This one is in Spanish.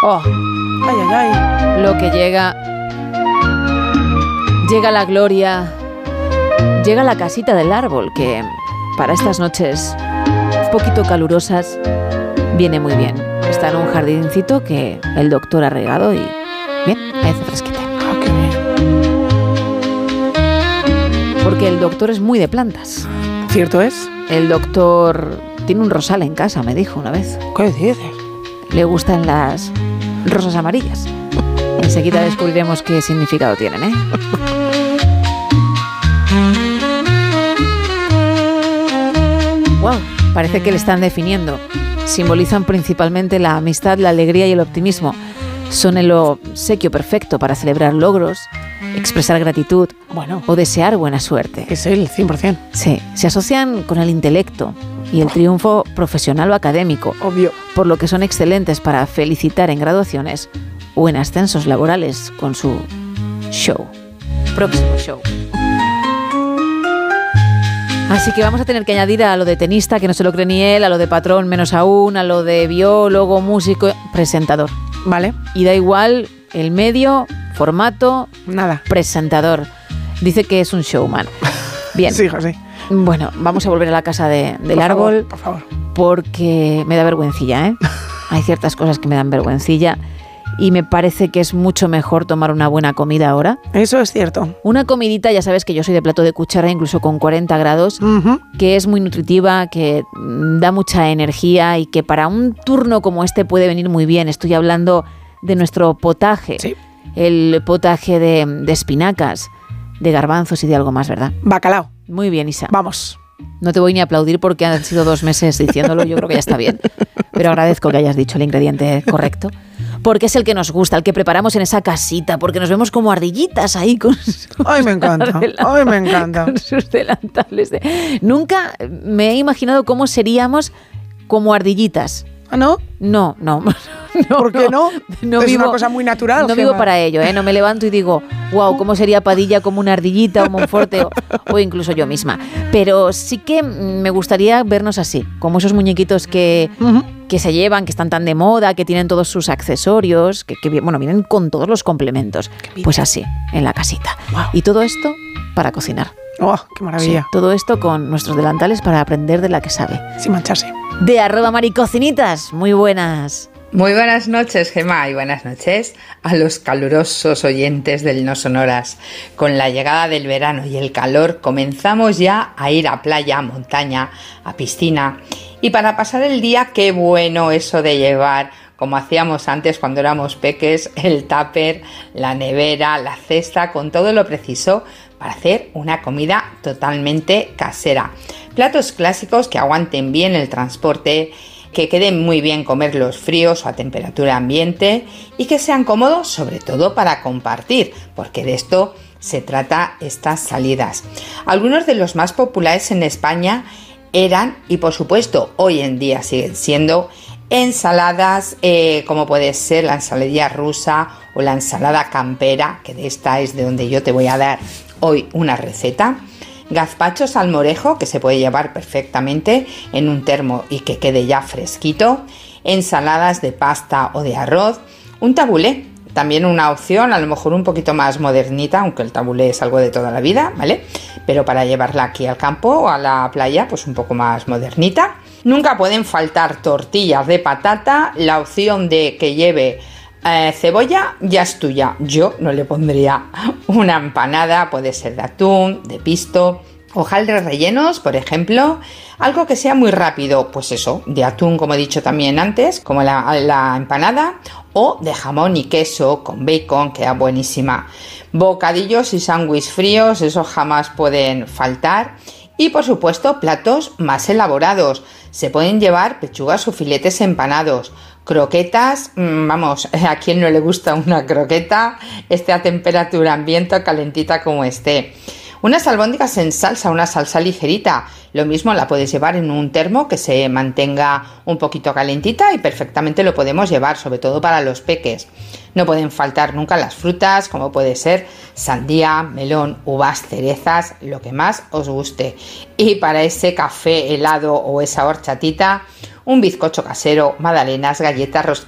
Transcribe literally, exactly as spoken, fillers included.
Oh, ay, ay, ay. Lo que llega, llega la gloria, llega la casita del árbol, que para estas noches un poquito calurosas viene muy bien. Está en un jardincito que el doctor ha regado y bien, ahí hace fresquita. Ah, qué bien. Porque el doctor es muy de plantas. ¿Cierto es? El doctor tiene un rosal en casa, me dijo una vez. ¿Qué dices? Le gustan las rosas amarillas. Enseguida descubriremos qué significado tienen, ¿eh? Wow, parece que le están definiendo. Simbolizan principalmente la amistad, la alegría y el optimismo. Son el obsequio perfecto para celebrar logros, expresar gratitud, bueno, o desear buena suerte. Es él, cien por ciento. Sí, se asocian con el intelecto y el triunfo profesional o académico. Obvio. Por lo que son excelentes para felicitar en graduaciones o en ascensos laborales con su show. Próximo show. Así que vamos a tener que añadir a lo de tenista, que no se lo cree ni él, a lo de patrón menos aún, a lo de biólogo, músico, presentador. Vale. Y da igual el medio, formato, nada. Presentador. Dice que es un showman. Bien. Sí, José. Bueno, vamos a volver a la casa de, del por árbol. Favor, por favor. Porque me da vergüencilla, ¿eh? Hay ciertas cosas que me dan vergüencilla. Y me parece que es mucho mejor tomar una buena comida ahora. Eso es cierto. Una comidita, ya sabes que yo soy de plato de cuchara, incluso con cuarenta grados, uh-huh. que es muy nutritiva, que da mucha energía y que para un turno como este puede venir muy bien. Estoy hablando de nuestro potaje. Sí. El potaje de, de espinacas, de garbanzos y de algo más, ¿verdad? Bacalao. Muy bien, Isa. Vamos. No te voy ni a aplaudir porque han sido dos meses diciéndolo, yo creo que ya está bien. Pero agradezco que hayas dicho el ingrediente correcto. Porque es el que nos gusta, el que preparamos en esa casita, porque nos vemos como ardillitas ahí con sus... ¡Ay, me encanta! ¡Ay, me encanta! Con sus delantales. De... Nunca me he imaginado cómo seríamos como ardillitas. ¿Ah, no? No, no. no ¿Por qué no? no es vivo, una cosa muy natural. No Gemma. vivo para ello, ¿eh? No me levanto y digo, wow, ¿cómo sería Padilla como una ardillita o Monforte o, o incluso yo misma? Pero sí que me gustaría vernos así, como esos muñequitos que, uh-huh. que se llevan, que están tan de moda, que tienen todos sus accesorios, que, que bueno, vienen con todos los complementos. Pues así, en la casita. Wow. Y todo esto para cocinar. ¡Oh, qué maravilla! Sí, todo esto con nuestros delantales para aprender de la que sabe. Sin mancharse. De arroba maricocinitas, muy buenas. Muy buenas noches, Gemma, y buenas noches a los calurosos oyentes del No Sonoras. Con la llegada del verano y el calor comenzamos ya a ir a playa, a montaña, a piscina. Y para pasar el día, qué bueno eso de llevar, como hacíamos antes cuando éramos peques, el tupper, la nevera, la cesta, con todo lo preciso para hacer una comida totalmente casera. Platos clásicos que aguanten bien el transporte, que queden muy bien comerlos fríos o a temperatura ambiente y que sean cómodos sobre todo para compartir, porque de esto se trata estas salidas. Algunos de los más populares en España eran, y por supuesto hoy en día siguen siendo, ensaladas eh, como puede ser la ensaladilla rusa o la ensalada campera, que de esta es de donde yo te voy a dar hoy una receta. Gazpacho salmorejo, que se puede llevar perfectamente en un termo y que quede ya fresquito. Ensaladas de pasta o de arroz. Un tabulé, también una opción, a lo mejor un poquito más modernita, aunque el tabulé es algo de toda la vida, ¿vale? Pero para llevarla aquí al campo o a la playa, pues un poco más modernita. Nunca pueden faltar tortillas de patata. La opción de que lleve Eh, cebolla ya es tuya. Yo no le pondría una empanada, puede ser de atún, de pisto, hojaldres rellenos, por ejemplo, algo que sea muy rápido, pues eso, de atún, como he dicho también antes, como la, la empanada, o de jamón y queso con bacon, queda buenísima. Bocadillos y sándwiches fríos, esos jamás pueden faltar. Y por supuesto, platos más elaborados. Se pueden llevar pechugas o filetes empanados, croquetas, vamos, a quien no le gusta una croqueta, esté a temperatura ambiente o calentita como esté. Unas albóndigas en salsa, una salsa ligerita, lo mismo la puedes llevar en un termo que se mantenga un poquito calentita y perfectamente lo podemos llevar, sobre todo para los peques. No pueden faltar nunca las frutas, como puede ser sandía, melón, uvas, cerezas, lo que más os guste. Y para ese café helado o esa horchatita, un bizcocho casero, magdalenas, galletas, rosquillas.